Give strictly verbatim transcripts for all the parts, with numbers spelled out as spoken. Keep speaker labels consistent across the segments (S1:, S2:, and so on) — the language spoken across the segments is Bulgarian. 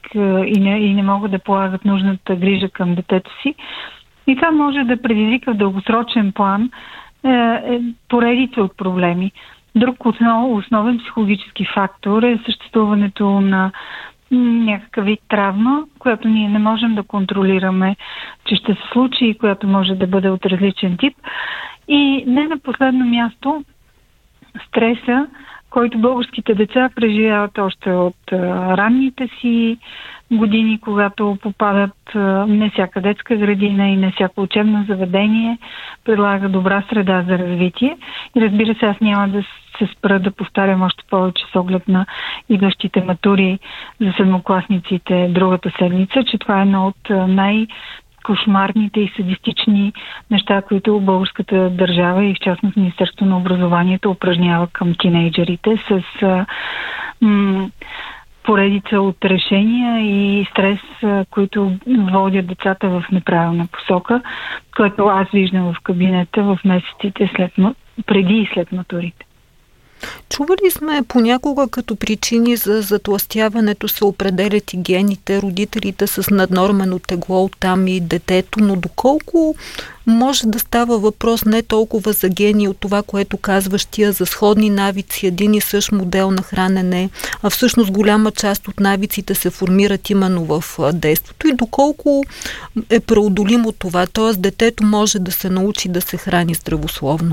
S1: и не, и не могат да полагат нужната грижа към детето си. И това може да предизвика в дългосрочен план е, е, поредица от проблеми. Друг основ, основен психологически фактор е съществуването на някакъв вид травма, която ние не можем да контролираме, че ще се случи и която може да бъде от различен тип. И не на последно място стреса, който българските деца преживяват още от а, ранните си години, когато попадат а, не всяка детска градина и не всяко учебно заведение предлага добра среда за развитие. И разбира се, аз няма да се спра да повтарям още повече с оглед на идващите матури за седмокласниците другата седмица, че това е едно от а, най- кошмарните и садистични неща, които българската държава и в частност Министерството на образованието упражнява към тинейджерите с а, м- поредица от решения и стрес, а, които водят децата в неправилна посока, което аз виждам в кабинета в месеците след, преди и след матурите.
S2: Чували сме понякога като причини за затлъстяването се определят и гените, родителите с наднормено тегло, оттам и детето, но доколко може да става въпрос не толкова за гени от това, което казваш тия, за сходни навици, един и същ модел на хранене, а всъщност голяма част от навиците се формират именно в детството и доколко е преодолимо това, т.е. детето може да се научи да се храни здравословно.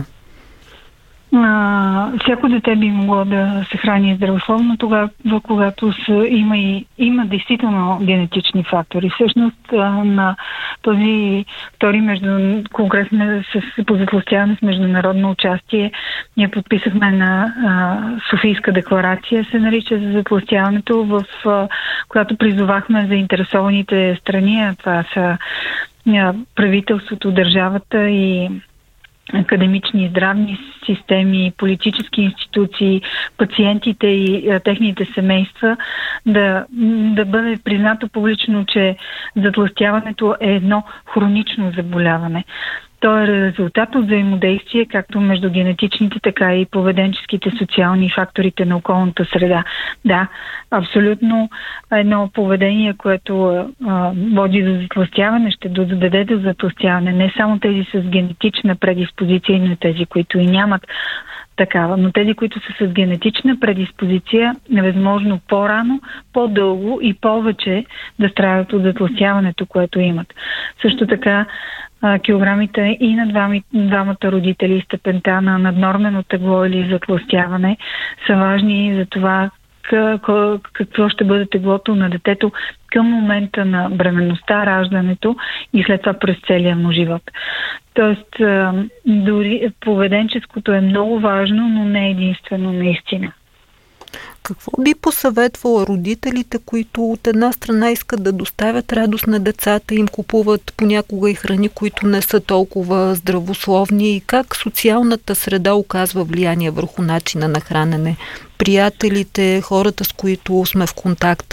S1: А, всяко дете би могло да се храни здравословно тогава, когато са, има и има действително генетични фактори. Всъщност а, на този втори между, конгрес с, по затлъстяване с международно участие ние подписахме на а, Софийска декларация, се нарича за затлъстяването, в а, която призовахме заинтересованите страни, а това са а, правителството, държавата и академични и здравни системи, политически институции, пациентите и а, техните семейства, да, да бъде признато публично, че затлъстяването е едно хронично заболяване. То е резултат от взаимодействие както между генетичните, така и поведенческите, социални факторите на околната среда. Да, абсолютно едно поведение, което а, води до затлъстяване, ще доведе до затлъстяване. Не само тези с генетична предиспозиция, но тези, които и нямат такава. Но тези, които са с генетична предиспозиция, невъзможно по-рано, по-дълго и повече да страдат от затлъстяването, което имат. Също така, килограмите и на двама, двамата родители и степента на наднормено тегло или затлъстяване са важни за това какво ще бъде теглото на детето към момента на бременността, раждането и след това през целия му живот. Тоест, дори поведенческото е много важно, но не единствено наистина.
S2: Какво би посъветвала родителите, които от една страна искат да доставят радост на децата, им купуват понякога и храни, които не са толкова здравословни, и как социалната среда оказва влияние върху начина на хранене? Приятелите, хората, с които сме в контакт?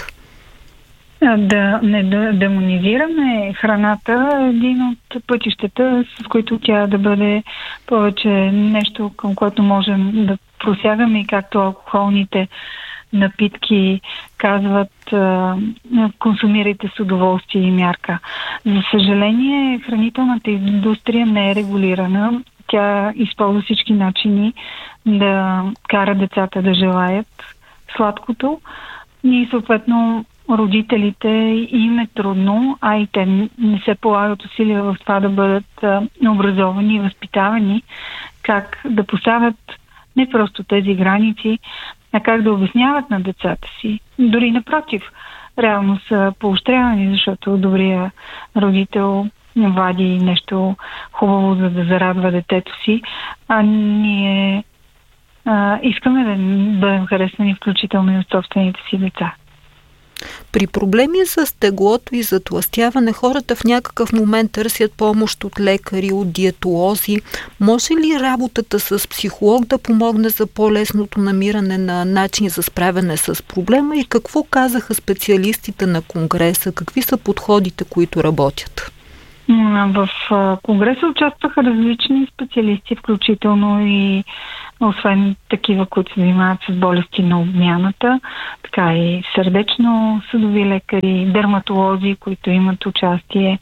S1: Да не да демонизираме храната е един от пътищата, с които тя да бъде повече нещо, към което можем да просягаме, и както алкохолните напитки казват, консумирайте с удоволствие и мярка. За съжаление, хранителната индустрия не е регулирана. Тя използва всички начини да кара децата да желаят сладкото и съответно родителите им е трудно, а и те не се полагат усилия в това да бъдат образовани и възпитавани как да поставят не просто тези граници, а как да обясняват на децата си. Дори напротив, реално са поощрявани, защото добрия родител вади нещо хубаво, за да зарадва детето си, а ние а, искаме да бъдем харесани, включително и от собствените си деца.
S2: При проблеми с теглото и затлъстяване хората в някакъв момент търсят помощ от лекари, от диетолози. Може ли работата с психолог да помогне за по-лесното намиране на начин за справяне с проблема и какво казаха специалистите на Конгреса? Какви са подходите, които работят?
S1: В конгреса участваха различни специалисти, включително и освен такива, които се занимават с болести на обмяната, така и сърдечно-съдови лекари, дерматолози, които имат участие.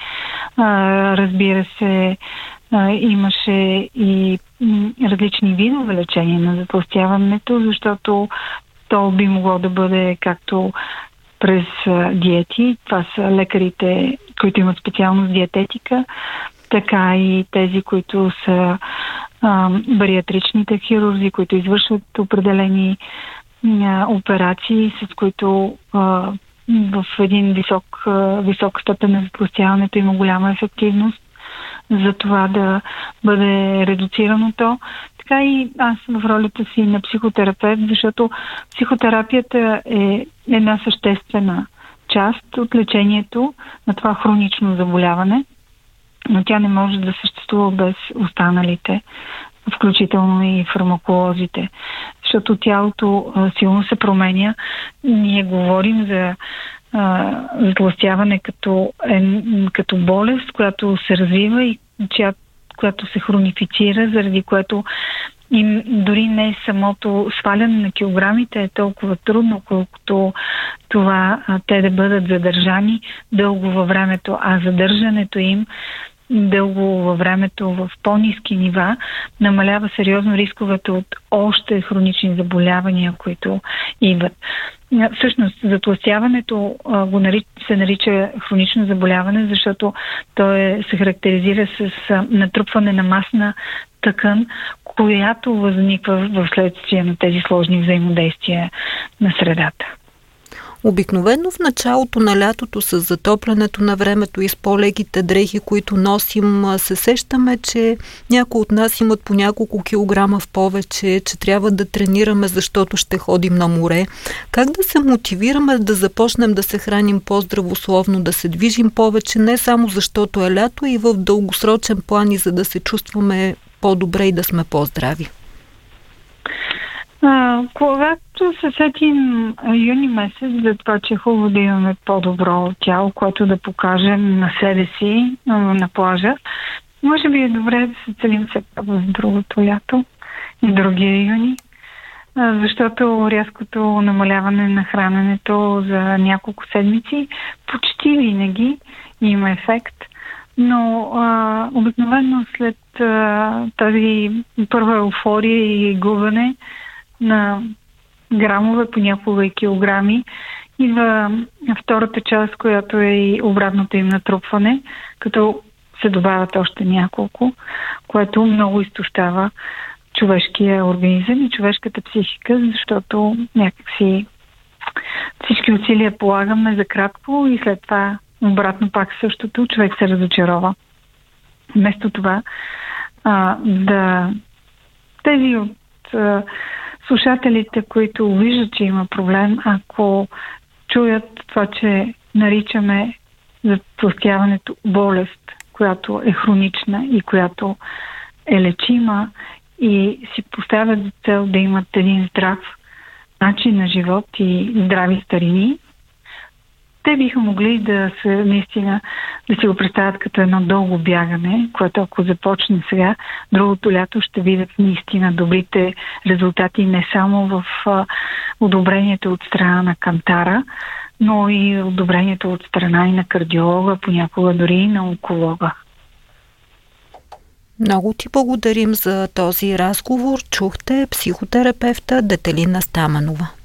S1: Разбира се, имаше и различни видове лечение на затлъстяването, защото то би могло да бъде както през диети, това са лекарите, които имат специалност диететика, така и тези, които са а, бариатричните хирурзи, които извършват определени а, операции, с които а, в един висок, а, висок степен на затлъстяването има голяма ефективност за това да бъде редуцирано то. Така и аз в ролята си на психотерапевт, защото психотерапията е една съществена част от лечението на това хронично заболяване, но тя не може да съществува без останалите, включително и фармаколозите, защото тялото силно се променя. Ние говорим за затлъстяване като, е, като болест, която се развива и чия, която се хронифицира, заради което и дори не самото сваляне на килограмите е толкова трудно, колкото това а, те да бъдат задържани дълго във времето, а задържането им дълго във времето в по-ниски нива намалява сериозно рисковете от още хронични заболявания, които идват. Всъщност, затлъстяването а, го нарич, се нарича хронично заболяване, защото то е, се характеризира с а, натрупване на масна тъкан, която възниква в следствие на тези сложни взаимодействия на средата.
S2: Обикновено в началото на лятото с затоплянето на времето и с по-леките дрехи, които носим, се сещаме, че някои от нас имат по няколко килограма в повече, че трябва да тренираме, защото ще ходим на море. Как да се мотивираме да започнем да се храним по-здравословно, да се движим повече, не само защото е лято, и в дългосрочен план, и за да се чувстваме по-добре и да сме по-здрави?
S1: А, когато се сетим юни месец за това, че е хубаво да имаме по-добро тяло, което да покажем на себе си на плажа, може би е добре да се целим сега в другото лято и другия юни, защото рязкото намаляване на храненето за няколко седмици почти винаги има ефект. Но а, обикновено след а, тази първа еуфория и губене на грамове, понякога и килограми, идва втората част, която е и обратното им натрупване, като се добавят още няколко, което много изтощава човешкия организъм и човешката психика, защото някакси всички усилия полагаме за кратко и след това обратно пак същото, човек се разочарова. Вместо това а, да тези от а, слушателите, които виждат, че има проблем, ако чуят това, че наричаме затлъстяването болест, която е хронична и която е лечима, и си поставят за цел да имат един здрав начин на живот и здрави старини, те биха могли да се наистина да си го представят като едно дълго бягане, което ако започне сега, другото лято ще видят наистина добрите резултати не само в а, одобрението от страна на кантара, но и одобрението от страна и на кардиолога, понякога дори и на онколога.
S2: Много ти благодарим за този разговор. Чухте психотерапевта Детелина Стаменова.